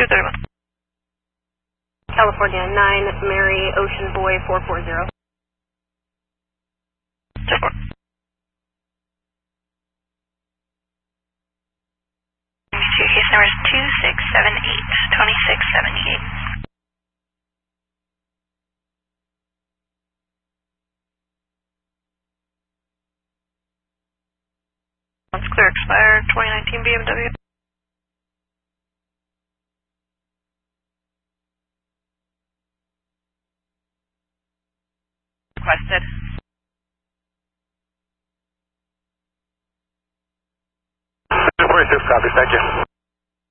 231. California 9, Mary Ocean Boy 440. 10-4. Case number is 2678, 2678. Once clear, expired 2019 BMW. Requested. 246, copy, thank you.